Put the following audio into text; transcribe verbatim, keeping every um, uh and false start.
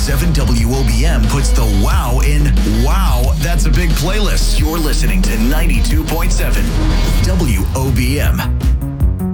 seven W O B M puts the wow in wow, that's a big playlist. You're listening to ninety-two point seven W O B M.